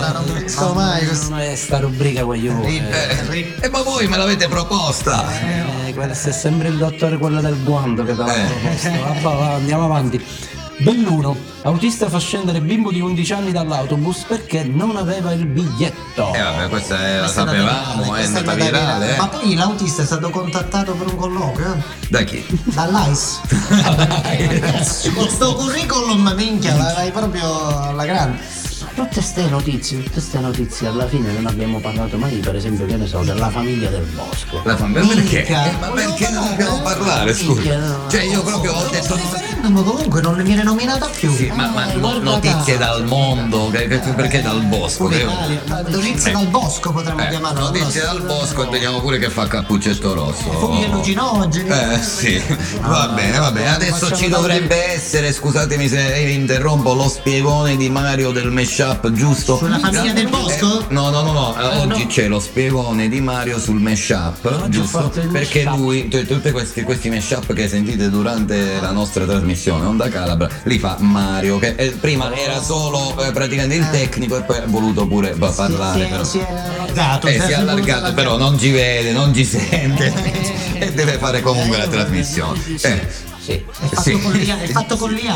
non pensavo mai Non è sta rubrica Ma voi me l'avete proposta. Questo è sempre il dottore, quello del guanto che te l'ha proposto. Vabbè, andiamo avanti. Belluno, autista fa scendere bimbo di 11 anni dall'autobus perché non aveva il biglietto. Vabbè, questa la sapevamo, è andata virale. Ma poi l'autista è stato contattato per un colloquio? Da chi? Dall'AIS. Con sto curriculum, minchia, vai proprio alla grande. Tutte ste notizie alla fine non abbiamo parlato mai, per esempio, che ne so, della famiglia del Bosco. Perché? Ma perché non dobbiamo parlare, scusa? Cioè io proprio ho detto Ma comunque non ne viene nominata più. sì, ma notizie dal mondo, perché dal bosco? Notizie dal bosco potremmo chiamarlo. Notizie dal bosco e vediamo pure che fa Cappuccetto Rosso. Funghi allucinogeni. Sì, va bene. Adesso ci dovrebbe essere, scusatemi se interrompo, lo spiegone di Mario del mashup, giusto? Sulla famiglia del bosco? No. Oggi c'è lo spiegone di Mario sul mashup, giusto? Perché lui, tutti questi mashup che sentite durante la nostra trasmissione Onda Calabra, li fa Mario, che prima era solo praticamente il tecnico e poi ha voluto pure parlare. Si è allargato. Si è allargato, però non ci vede, non ci sente e deve fare comunque la trasmissione. Sì. È fatto con l'IA.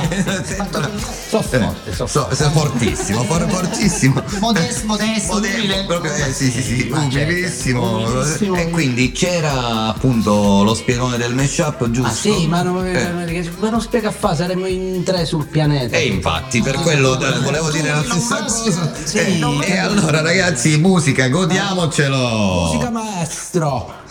Sei fortissimo. Modesto, umile. Proprio, sì, umilissimo. E quindi c'era appunto lo spiegone del mashup, giusto? Ah sì, ma non spiega a fa, saremmo in 3 sul pianeta. E infatti, per quello volevo dire la stessa cosa. Sì. E allora ragazzi, musica, godiamocelo. Musica maestro.